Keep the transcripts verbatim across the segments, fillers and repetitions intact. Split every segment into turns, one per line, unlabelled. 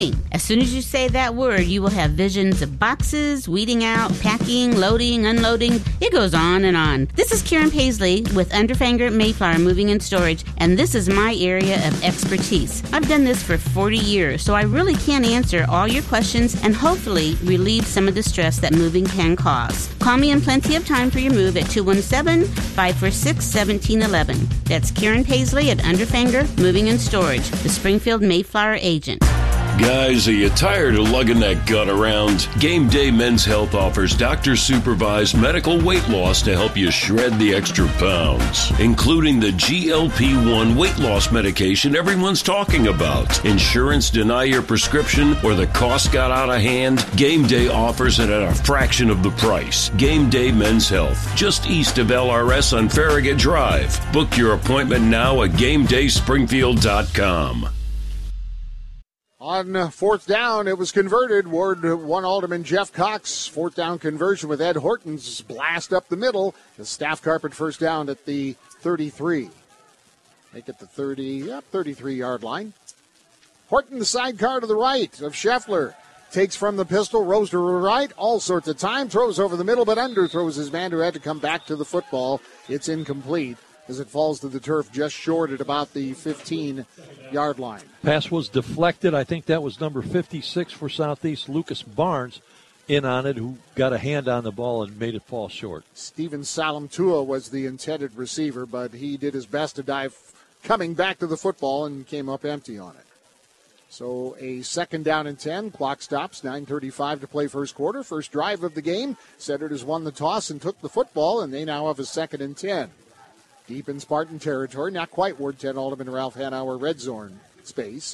As soon as you say that word, you will have visions of boxes, weeding out, packing, loading, unloading. It goes on and on. This is Karen Paisley with Underfanger Mayflower Moving and Storage, and this is my area of expertise. I've done this for forty years, so I really can answer all your questions and hopefully relieve some of the stress that moving can cause. Call me in plenty of time for your move at two one seven, five four six, one seven one one. That's Karen Paisley at Underfanger Moving and Storage, the Springfield Mayflower agent.
Guys, are you tired of lugging that gut around? Game Day Men's Health offers doctor-supervised medical weight loss to help you shred the extra pounds, including the G L P one weight loss medication everyone's talking about. Insurance deny your prescription or the cost got out of hand? Game Day offers it at a fraction of the price. Game Day Men's Health, just east of L R S on Farragut Drive. Book your appointment now at game day springfield dot com.
On fourth down, it was converted. Ward one Alderman Jeff Cox, fourth down conversion with Ed Horton's blast up the middle. The Staff Carpet first down at the thirty-three. Make it the thirty, yep, thirty-three-yard line. Horton, the sidecar to the right of Scheffler. Takes from the pistol, rows to the right, all sorts of time, throws over the middle, but underthrows his man who had to come back to the football. It's incomplete as it falls to the turf just short at about the fifteen-yard line.
Pass was deflected. I think that was number fifty-six for Southeast, Lucas Barnes, in on it, who got a hand on the ball and made it fall short.
Steven Salamtua was the intended receiver, but he did his best to dive coming back to the football and came up empty on it. So a second down and ten. Clock stops. nine thirty-five to play first quarter. First drive of the game. Senators won the toss and took the football, and they now have a second and ten. Deep in Spartan territory, not quite Ward ten Alderman Ralph Hanauer red zone space.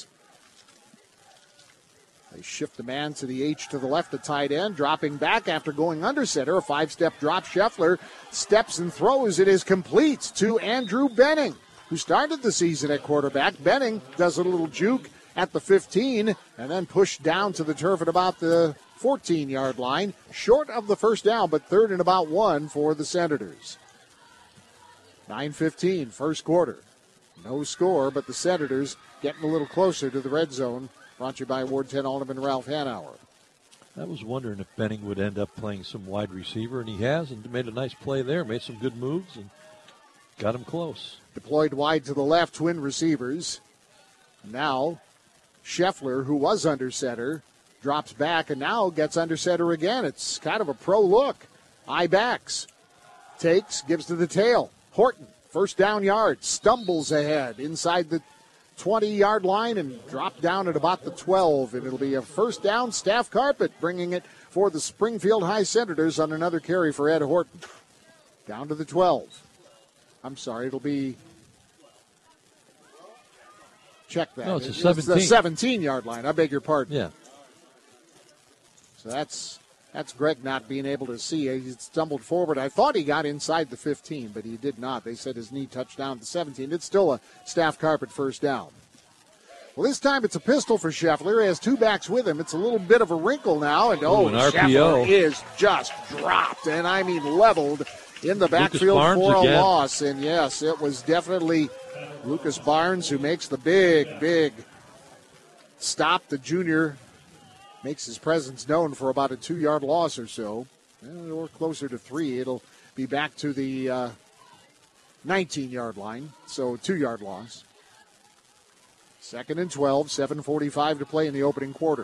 They shift the man to the H to the left, the tight end, dropping back after going under center. A five-step drop. Scheffler steps and throws. It is complete to Andrew Benning, who started the season at quarterback. Benning does a little juke at the fifteen and then pushed down to the turf at about the fourteen-yard line. Short of the first down, but third and about one for the Senators. nine fifteen, first quarter. No score, but the Senators getting a little closer to the red zone. Brought to you by Ward ten Alderman Ralph Hanauer.
I was wondering if Benning would end up playing some wide receiver, and he has, and made a nice play there, made some good moves, and got him close.
Deployed wide to the left, twin receivers. Now, Scheffler, who was under center, drops back and now gets under center again. It's kind of a pro look. Eye backs. Takes, gives to the tail. Horton, first down yard, stumbles ahead inside the twenty-yard line and dropped down at about the twelve. And it'll be a first down. Staff Carpet bringing it for the Springfield High Senators on another carry for Ed Horton. Down to the twelve. I'm sorry, it'll be... Check that.
No, it's a
it's
seventeen.
the seventeen-yard line. I beg your pardon.
Yeah.
So that's that's Greg not being able to see. He stumbled forward. I thought he got inside the fifteen, but he did not. They said his knee touched down at the seventeen. It's still a Staff Carpet first down. Well, this time it's a pistol for Scheffler. He has two backs with him. It's a little bit of a wrinkle now. And, oh,
Ooh, an R P O.
Scheffler is just dropped, and I mean leveled in the backfield for a
again.
loss. And, yes, it was definitely Lucas Barnes who makes the big, big stop. The junior makes his presence known for about a two-yard loss or so, or closer to three. It'll be back to the uh, nineteen-yard line, so two-yard loss. Second and twelve, seven forty-five to play in the opening quarter.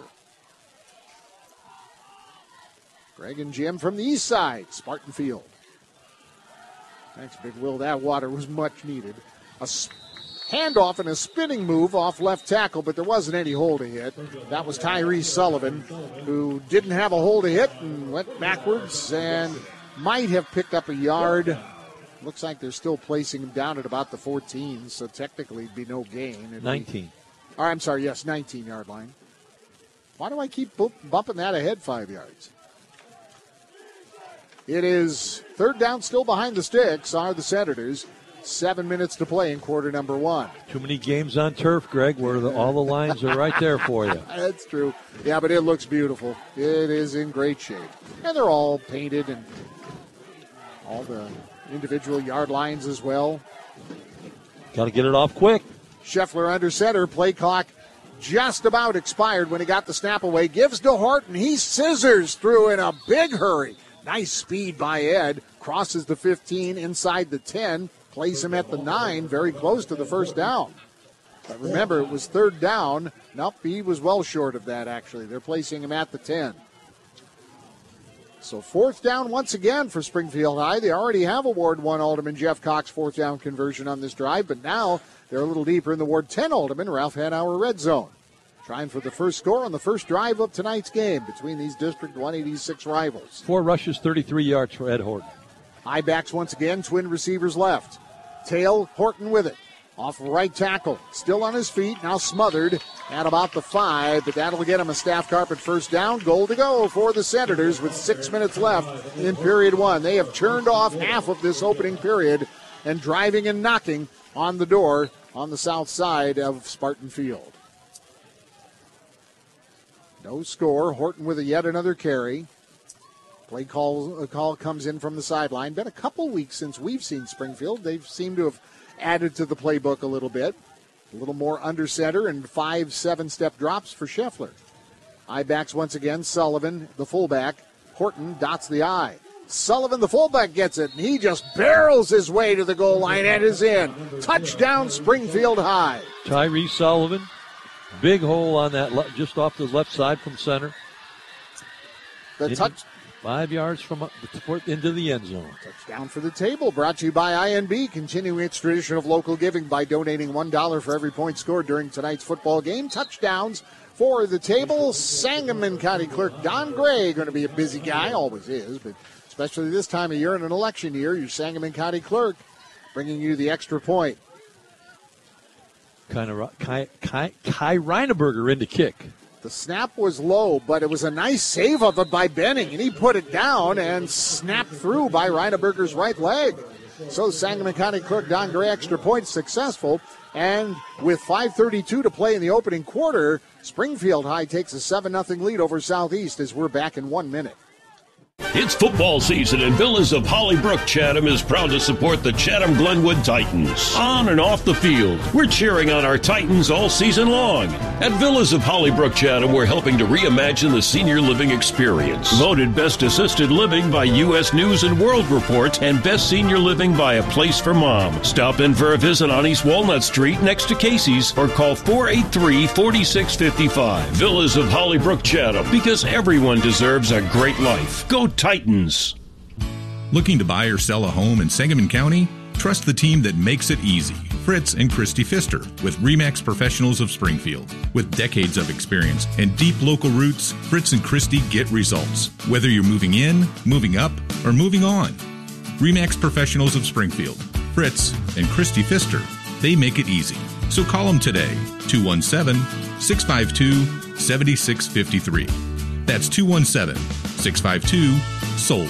Greg and Jim from the east side, Spartan Field. Thanks, Big Will. That water was much needed. A handoff and a spinning move off left tackle, but there wasn't any hole to hit. That was Tyree Sullivan, who didn't have a hole to hit and went backwards and might have picked up a yard. Looks like they're still placing him down at about the fourteen, so technically it'd be no gain. It'd
nineteen.
Be, or I'm sorry, yes, nineteen-yard line. Why do I keep bumping that ahead five yards? It is third down, still behind the sticks are the Senators. Seven minutes to play in quarter number one.
Too many games on turf, Greg, where the, all the lines are right there for you.
That's true. Yeah, but it looks beautiful. It is in great shape. And they're all painted and all the individual yard lines as well.
Got to get it off quick.
Scheffler under center. Play clock just about expired when he got the snap away. Gives to Horton. He scissors through in a big hurry. Nice speed by Ed. Crosses the fifteen inside the ten. Plays him at the nine, very close to the first down. But remember, it was third down. Nope, he was well short of that, actually. They're placing him at the ten. So fourth down once again for Springfield High. They already have a Ward one Alderman Jeff Cox fourth down conversion on this drive, but now they're a little deeper in the Ward ten Alderman Ralph Hanauer red zone. Trying for the first score on the first drive of tonight's game between these District one eighty-six rivals.
Four rushes, thirty-three yards for Ed Horton.
High backs once again, twin receivers left. Tail, Horton with it. Off right tackle, still on his feet, now smothered at about the five, but that'll get him a staff carpet first down. Goal to go for the Senators with six minutes left in period one. They have turned off half of this opening period and driving and knocking on the door on the south side of Spartan Field. No score. Horton with a yet another carry. Play call, a call comes in from the sideline. Been a couple weeks since we've seen Springfield. They seem to have added to the playbook a little bit. A little more under center and five seven-step drops for Scheffler. I backs once again. Sullivan, the fullback. Horton dots the I. Sullivan, the fullback, gets it, and he just barrels his way to the goal line and is in. Touchdown, Springfield High.
Tyree Sullivan, big hole on that, le- just off the left side from center.
The touch.
Five yards from up, into the end zone.
Touchdown for the table, brought to you by I N B, continuing its tradition of local giving by donating one dollar for every point scored during tonight's football game. Touchdowns for the table. Sangamon County Clerk Don Gray, going to be a busy guy, always is, but especially this time of year in an election year, your Sangamon County Clerk bringing you the extra point.
Kind of Kai, Kai, Kai Reineberger in to kick.
The snap was low, but it was a nice save of it by Benning, and he put it down and snapped through by Reineberger's right leg. So Sangamon County Clerk Don Gray extra point successful, and with five thirty-two to play in the opening quarter, Springfield High takes a seven nothing lead over Southeast as we're back in one minute.
It's football season, and Villas of Hollybrook Chatham is proud to support the Chatham Glenwood Titans. On and off the field, we're cheering on our Titans all season long. At Villas of Hollybrook Chatham, we're helping to reimagine the senior living experience. Voted Best Assisted Living by U S News and World Report and Best Senior Living by A Place for Mom. Stop in for a visit on East Walnut Street next to Casey's or call four eight three, four six five five. Villas of Hollybrook Chatham, because everyone deserves a great life. Go Titans.
Looking to buy or sell a home in Sangamon County? Trust the team that makes it easy. Fritz and Christy Pfister with RE/MAX Professionals of Springfield. With decades of experience and deep local roots, Fritz and Christy get results. Whether you're moving in, moving up, or moving on. RE/MAX Professionals of Springfield. Fritz and Christy Pfister. They make it easy. So call them today. two one seven, six five two, seven six five three. That's two one seven, six five two, sold.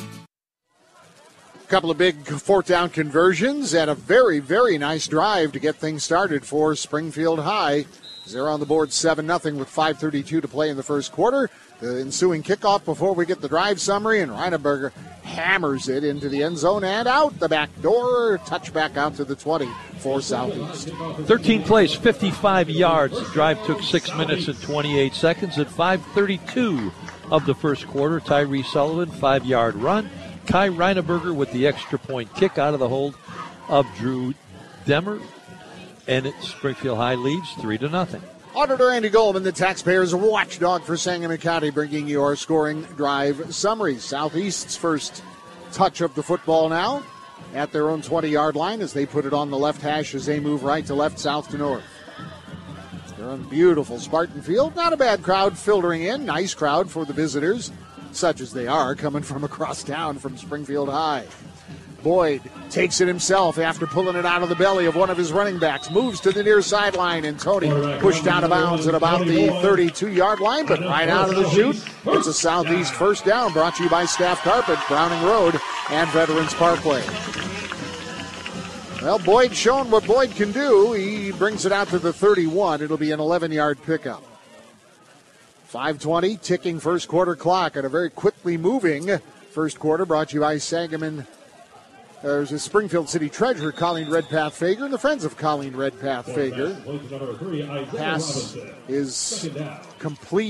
A couple of big fourth down conversions and a very, very nice drive to get things started for Springfield High. They're on the board seven nothing with five thirty-two to play in the first quarter. The ensuing kickoff before we get the drive summary, and Reineberger hammers it into the end zone and out the back door. Touchback out to the twenty for Southeast.
thirteen plays, fifty-five yards. The drive took six minutes and twenty-eight seconds at five thirty-two of the first quarter. Tyree Sullivan, five-yard run. Kai Reineberger with the extra point kick out of the hold of Drew Demmer. And it, Springfield High leads three to nothing.
Auditor Andy Goldman, the taxpayer's watchdog for Sangamon County, bringing you our scoring drive summary. Southeast's first touch of the football now at their own twenty-yard line as they put it on the left hash as they move right to left, south to north. They're on beautiful Spartan Field. Not a bad crowd filtering in. Nice crowd for the visitors, such as they are, coming from across town from Springfield High. Boyd takes it himself after pulling it out of the belly of one of his running backs. Moves to the near sideline, and Tony pushed out of bounds at about the thirty-two-yard line, but right out of the chute, it's a Southeast first down brought to you by Staff Carpet, Browning Road, and Veterans Parkway. Well, Boyd shown what Boyd can do. He brings it out to the thirty-one. It'll be an eleven-yard pickup. five twenty, ticking first quarter clock, and a very quickly moving first quarter brought to you by Sangamon There's a Springfield City Treasurer, Colleen Redpath Fager, and the Friends of Colleen Redpath Fager. Pass is complete.